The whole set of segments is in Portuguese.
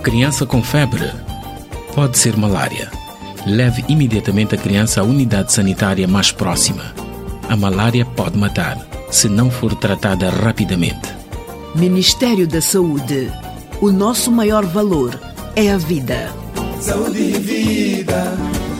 Criança com febre. Pode ser malária. Leve imediatamente a criança à unidade sanitária mais próxima. A malária pode matar, se não for tratada rapidamente. Ministério da Saúde. O nosso maior valor é a vida. Saúde e vida.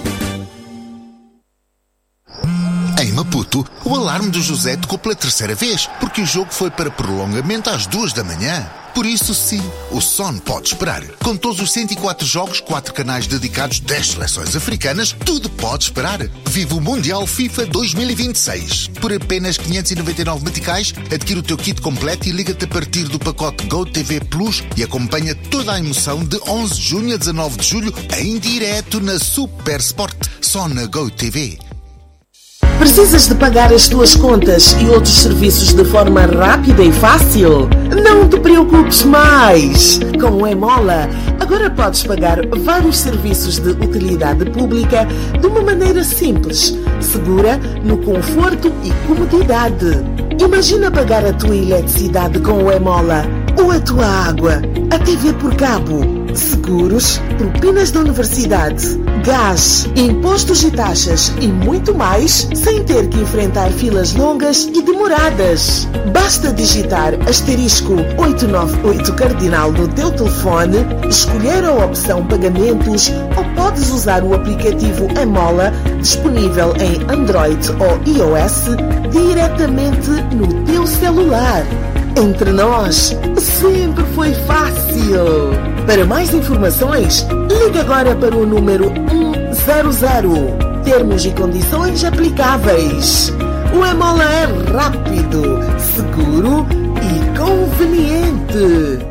Em Maputo, o alarme do José tocou pela terceira vez, porque o jogo foi para prolongamento às 2 da manhã. Por isso, sim, o sono pode esperar. Com todos os 104 jogos, 4 canais dedicados, 10 seleções africanas, tudo pode esperar. Vive o Mundial FIFA 2026. Por apenas 599 meticais, adquire o teu kit completo e liga-te a partir do pacote GoTV Plus e acompanha toda a emoção de 11 de junho a 19 de julho em direto na Super Sport, só na GoTV. Precisas de pagar as tuas contas e outros serviços de forma rápida e fácil? Não te preocupes mais! Com o Emola, agora podes pagar vários serviços de utilidade pública de uma maneira simples, segura, no conforto e comodidade. Imagina pagar a tua eletricidade com o Emola, ou a tua água, a TV por cabo, seguros, propinas da universidade, gás, impostos e taxas e muito mais, sem ter que enfrentar filas longas e demoradas. Basta digitar *898 cardinal no teu telefone, escolher a opção pagamentos ou podes usar o aplicativo Emola, disponível em Android ou iOS, diretamente no teu celular. Entre nós, sempre foi fácil. Para mais informações, ligue agora para o número 100. Termos e condições aplicáveis. O Emola é rápido, seguro e conveniente.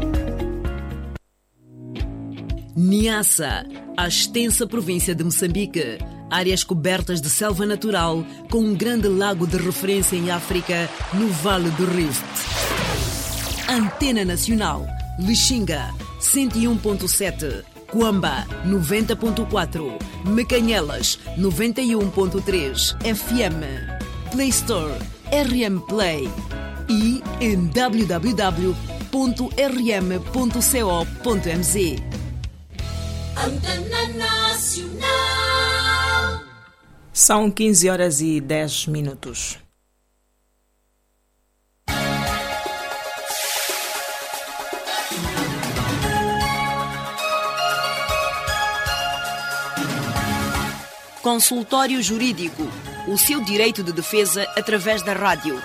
Niassa, a extensa província de Moçambique. Áreas cobertas de selva natural, com um grande lago de referência em África, no Vale do Rift. Antena Nacional, Lixinga, 101.7, Cuamba, 90.4, Mecanhelas, 91.3, FM, Play Store, RM Play e em www.rm.co.mz. Antena Nacional. São 15h10. Consultório Jurídico. O seu direito de defesa através da rádio.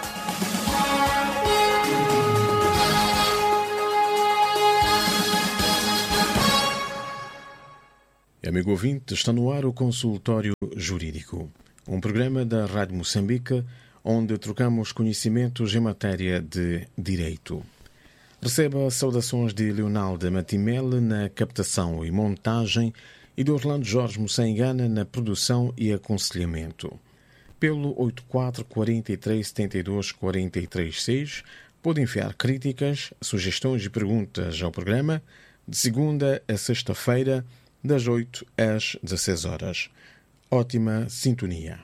Amigo ouvinte, está no ar o Consultório Jurídico, um programa da Rádio Moçambique onde trocamos conhecimentos em matéria de direito. Receba saudações de Leonaldo Matimel na captação e montagem e de Orlando Jorge Moçangana na produção e aconselhamento. Pelo 84 43 72 43 6 pode enviar críticas, sugestões e perguntas ao programa de segunda a sexta-feira, das 8 às 16 horas. Ótima sintonia.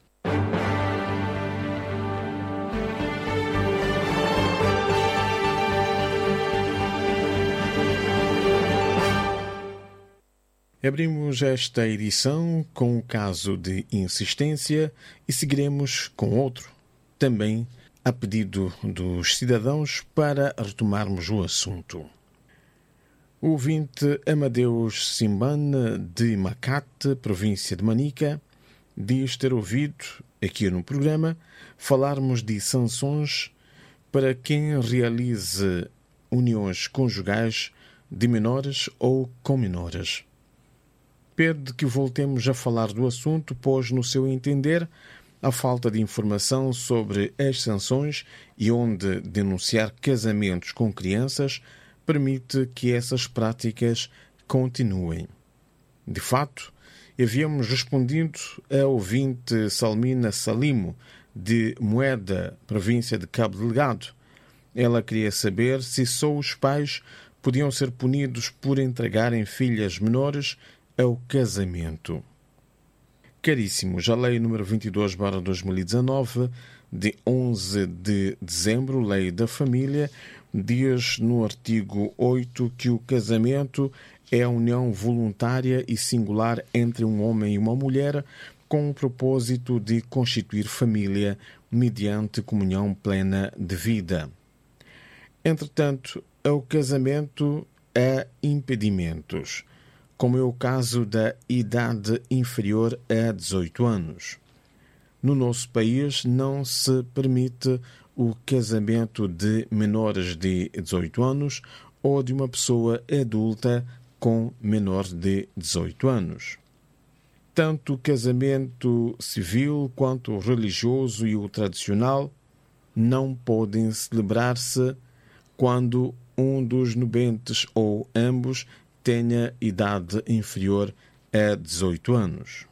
Abrimos esta edição com um caso de insistência e seguiremos com outro, também a pedido dos cidadãos, para retomarmos o assunto. O ouvinte Amadeus Simbane, de Macate, província de Manica, diz ter ouvido, aqui no programa, falarmos de sanções para quem realize uniões conjugais de menores ou com menores. Pede que voltemos a falar do assunto, pois, no seu entender, a falta de informação sobre as sanções e onde denunciar casamentos com crianças permite que essas práticas continuem. De fato, havíamos respondido a ouvinte Salmina Salimo, de Moeda, província de Cabo Delgado. Ela queria saber se só os pais podiam ser punidos por entregarem filhas menores ao casamento. Caríssimos, a Lei nº 22/2019, de 11 de dezembro, Lei da Família, diz no artigo 8 que o casamento é a união voluntária e singular entre um homem e uma mulher com o propósito de constituir família mediante comunhão plena de vida. Entretanto, ao casamento há impedimentos, como é o caso da idade inferior a 18 anos. No nosso país não se permite o casamento de menores de 18 anos ou de uma pessoa adulta com menor de 18 anos. Tanto o casamento civil quanto o religioso e o tradicional não podem celebrar-se quando um dos nubentes ou ambos tenha idade inferior a 18 anos.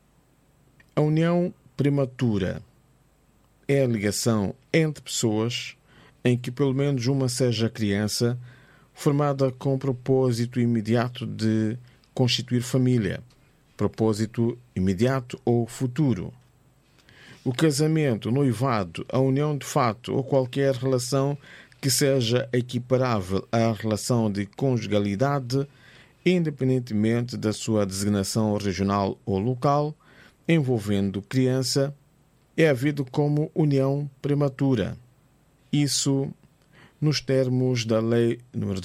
A união prematura é a ligação entre pessoas em que pelo menos uma seja criança, formada com propósito imediato de constituir família, propósito imediato ou futuro. O casamento, o noivado, a união de fato ou qualquer relação que seja equiparável à relação de conjugalidade, independentemente da sua designação regional ou local, envolvendo criança, é havido como união prematura. Isso nos termos da Lei nº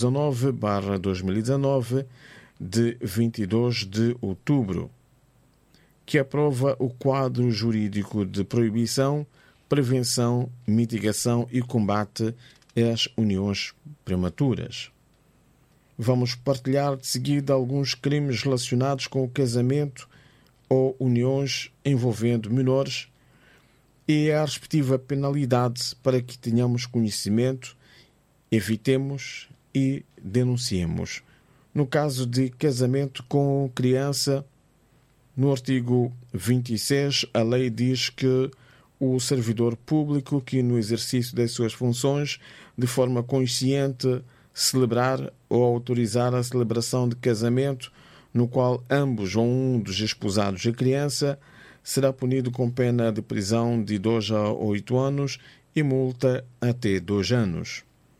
19/2019, de 22 de outubro, que aprova o quadro jurídico de proibição, prevenção, mitigação e combate às uniões prematuras. Vamos partilhar de seguida alguns crimes relacionados com o casamento ou uniões envolvendo menores e a respectiva penalidade para que tenhamos conhecimento, evitemos e denunciemos. No caso de casamento com criança, no artigo 26, a lei diz que o servidor público que, no exercício das suas funções, de forma consciente, celebrar ou autorizar a celebração de casamento no qual ambos ou um dos esposados é criança, será punido com pena de prisão de 2 a 8 anos e multa até 2 anos.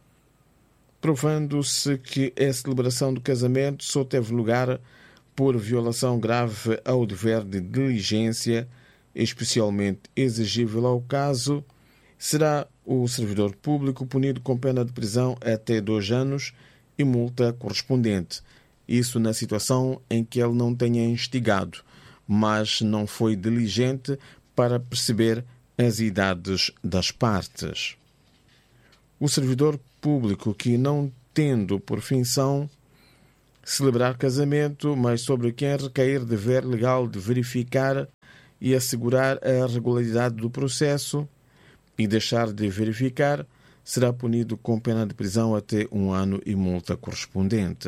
Provando-se que a celebração do casamento só teve lugar por violação grave ao dever de diligência, especialmente exigível ao caso, será o servidor público punido com pena de prisão até 2 anos e multa correspondente. Isso na situação em que ele não tenha instigado, mas não foi diligente para perceber as idades das partes. O servidor público que, não tendo por função celebrar casamento, mas sobre quem recair dever legal de verificar e assegurar a regularidade do processo e deixar de verificar, será punido com pena de prisão até 1 ano e multa correspondente.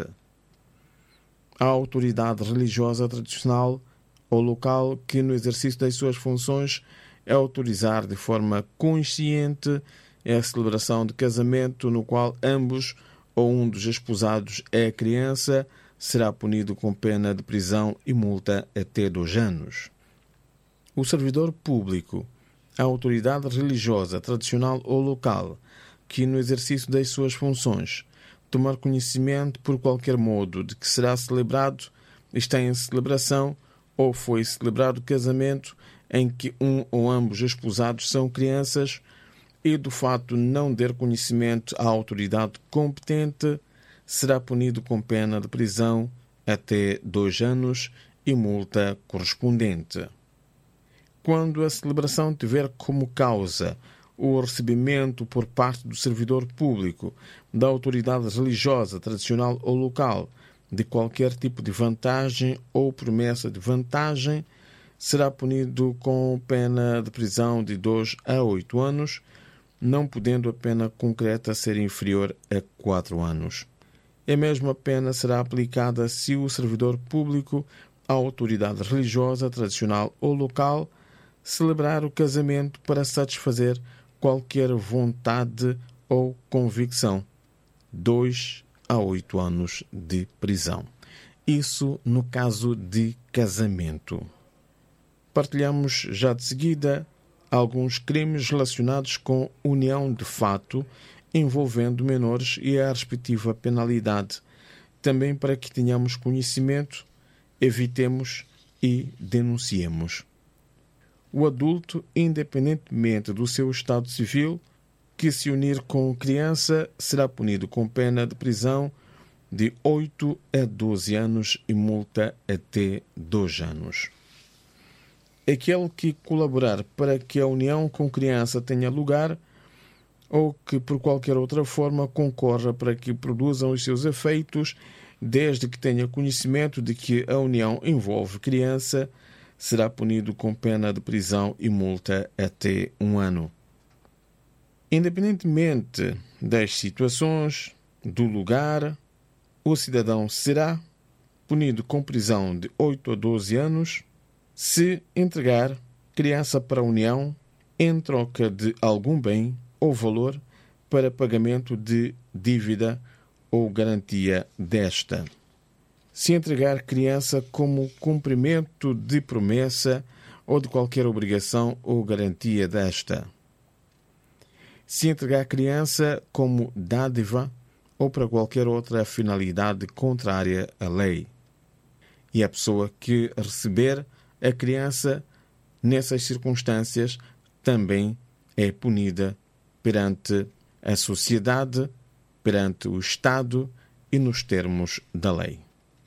A autoridade religiosa tradicional ou local que, no exercício das suas funções, autorizar de forma consciente a celebração de casamento no qual ambos ou um dos esposados é criança, será punido com pena de prisão e multa até 2 anos. O servidor público, a autoridade religiosa tradicional ou local, que no exercício das suas funções tomar conhecimento por qualquer modo de que será celebrado, está em celebração ou foi celebrado casamento em que um ou ambos esposados são crianças e do fato não der conhecimento à autoridade competente, será punido com pena de prisão até 2 anos e multa correspondente. Quando a celebração tiver como causa o recebimento por parte do servidor público, da autoridade religiosa, tradicional ou local, de qualquer tipo de vantagem ou promessa de vantagem, será punido com pena de prisão de 2 a 8 anos, não podendo a pena concreta ser inferior a 4 anos. A mesma pena será aplicada se o servidor público, a autoridade religiosa, tradicional ou local, celebrar o casamento para satisfazer qualquer vontade ou convicção. 2 a 8 anos de prisão. Isso no caso de casamento. Partilhamos já de seguida alguns crimes relacionados com união de fato envolvendo menores e a respectiva penalidade, também para que tenhamos conhecimento, evitemos e denunciemos. O adulto, independentemente do seu estado civil, que se unir com criança, será punido com pena de prisão de 8 a 12 anos e multa até 2 anos. Aquele que colaborar para que a união com criança tenha lugar ou que por qualquer outra forma concorra para que produzam os seus efeitos, desde que tenha conhecimento de que a união envolve criança, será punido com pena de prisão e multa até 1 ano. Independentemente das situações, do lugar, o cidadão será punido com prisão de 8 a 12 anos se entregar criança para a união em troca de algum bem ou valor para pagamento de dívida ou garantia desta. Se entregar criança como cumprimento de promessa ou de qualquer obrigação ou garantia desta. Se entregar criança como dádiva ou para qualquer outra finalidade contrária à lei. E a pessoa que receber a criança nessas circunstâncias também é punida perante a sociedade, perante o Estado e nos termos da lei.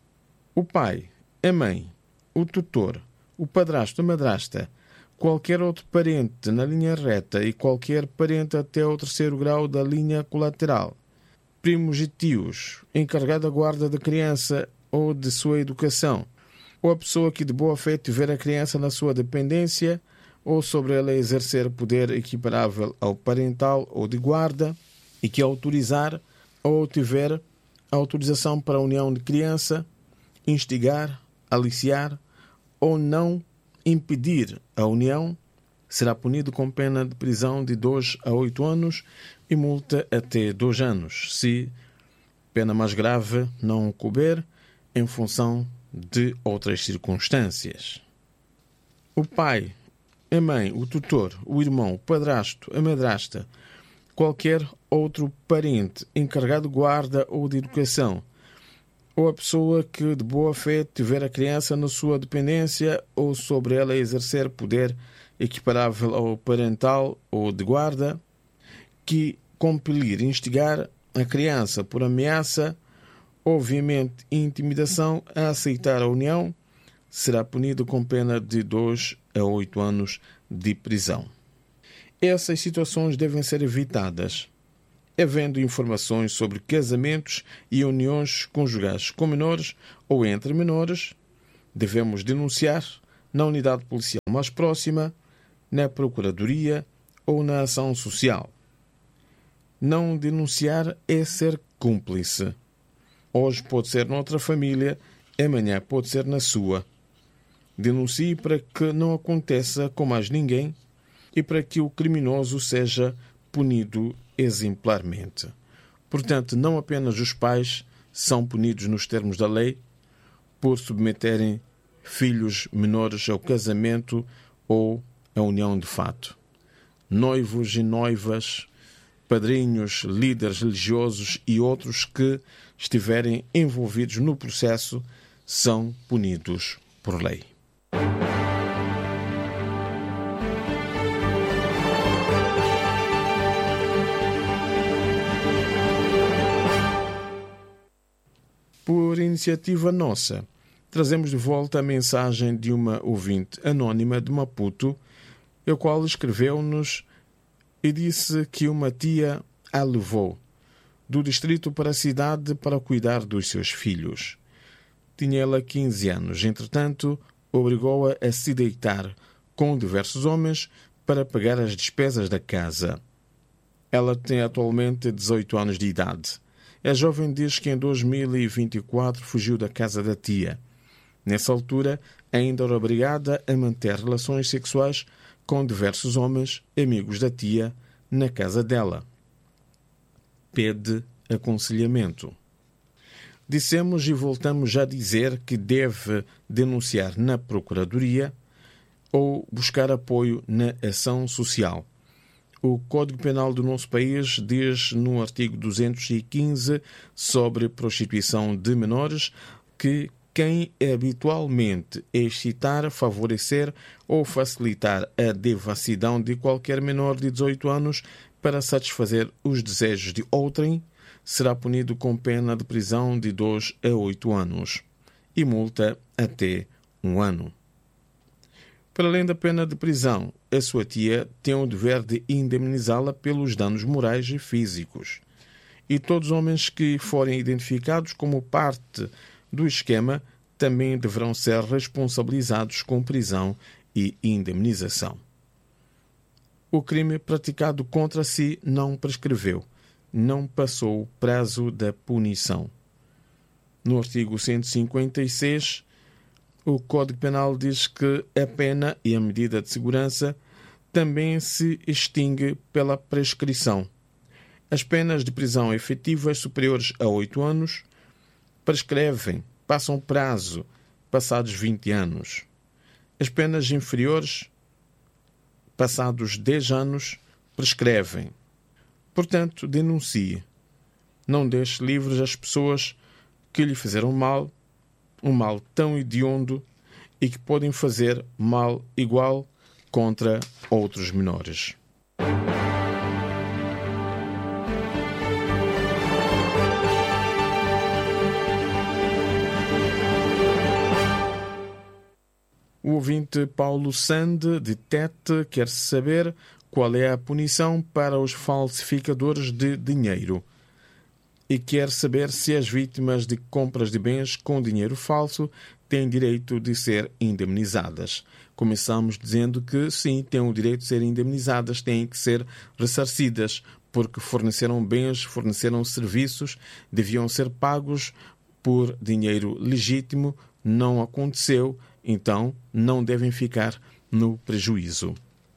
O pai, a mãe, o tutor, o padrasto, a madrasta, qualquer outro parente na linha reta e qualquer parente até o 3º grau da linha colateral, primos e tios, encarregado da guarda da criança ou de sua educação, ou a pessoa que de boa fé tiver a criança na sua dependência ou sobre ela exercer poder equiparável ao parental ou de guarda e que autorizar ou tiver autorização para a união de criança, instigar, aliciar ou não impedir a união, será punido com pena de prisão de 2 a 8 anos e multa até 2 anos, se pena mais grave não couber em função de outras circunstâncias. O pai, a mãe, o tutor, o irmão, o padrasto, a madrasta, qualquer outro parente encarregado de guarda ou de educação, ou a pessoa que de boa fé tiver a criança na sua dependência ou sobre ela exercer poder equiparável ao parental ou de guarda, que compelir, instigar a criança por ameaça, obviamente intimidação a aceitar a união, será punido com pena de 2 a 8 anos de prisão. Essas situações devem ser evitadas, havendo informações sobre casamentos e uniões conjugais com menores ou entre menores. Devemos denunciar na unidade policial mais próxima, na Procuradoria ou na ação social. Não denunciar é ser cúmplice. Hoje pode ser noutra família, amanhã pode ser na sua. Denuncie para que não aconteça com mais ninguém e para que o criminoso seja punido exemplarmente. Portanto, não apenas os pais são punidos nos termos da lei por submeterem filhos menores ao casamento ou à união de fato. Noivos e noivas, padrinhos, líderes religiosos e outros que estiverem envolvidos no processo são punidos por lei. Por iniciativa nossa, trazemos de volta a mensagem de uma ouvinte anónima de Maputo, a qual escreveu-nos e disse que uma tia a levou do distrito para a cidade para cuidar dos seus filhos. Tinha ela 15 anos, entretanto, obrigou-a a se deitar com diversos homens para pagar as despesas da casa. Ela tem atualmente 18 anos de idade. A jovem diz que em 2024 fugiu da casa da tia. Nessa altura, ainda era obrigada a manter relações sexuais com diversos homens, amigos da tia, na casa dela. Pede aconselhamento. Dissemos e voltamos a dizer que deve denunciar na Procuradoria ou buscar apoio na ação social. O Código Penal do nosso país diz no artigo 215 sobre prostituição de menores que quem habitualmente excitar, favorecer ou facilitar a devassidão de qualquer menor de 18 anos para satisfazer os desejos de outrem será punido com pena de prisão de 2 a 8 anos e multa até 1 ano. Para além da pena de prisão, a sua tia tem o dever de indemnizá-la pelos danos morais e físicos. E todos os homens que forem identificados como parte do esquema também deverão ser responsabilizados com prisão e indemnização. O crime praticado contra si não prescreveu, não passou o prazo da punição. No artigo 156, o Código Penal diz que a pena e a medida de segurança também se extingue pela prescrição. As penas de prisão efetivas superiores a 8 anos prescrevem, passam prazo passados 20 anos. As penas inferiores, passados 10 anos, prescrevem. Portanto, denuncie. Não deixe livres as pessoas que lhe fizeram mal, um mal tão hediondo e que podem fazer mal igual contra outros menores. O ouvinte Paulo Sande, de Tete, quer saber qual é a punição para os falsificadores de dinheiro e quer saber se as vítimas de compras de bens com dinheiro falso têm direito de ser indemnizadas. Começamos dizendo que sim, têm o direito de ser indemnizadas, têm que ser ressarcidas, porque forneceram bens, forneceram serviços, deviam ser pagos por dinheiro legítimo, não aconteceu, então não devem ficar no prejuízo.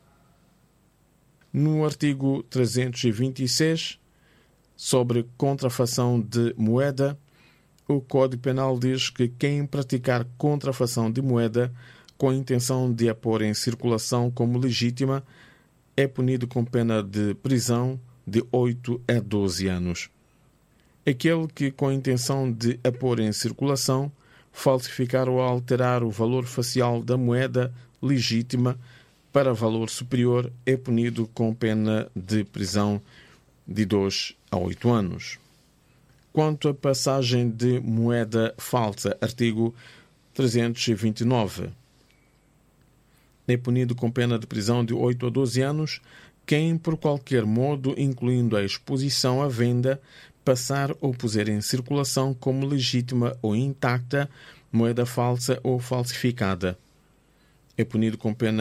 No artigo 326, sobre contrafação de moeda, o Código Penal diz que quem praticar contrafação de moeda com a intenção de a pôr em circulação como legítima é punido com pena de prisão de 8 a 12 anos. Aquele que, com a intenção de a pôr em circulação, falsificar ou alterar o valor facial da moeda legítima para valor superior é punido com pena de prisão de 2 a 8 anos. Quanto à passagem de moeda falsa, artigo 329, é punido com pena de prisão de 8 a 12 anos quem, por qualquer modo, incluindo a exposição à venda, passar ou puser em circulação como legítima ou intacta moeda falsa ou falsificada. É punido com pena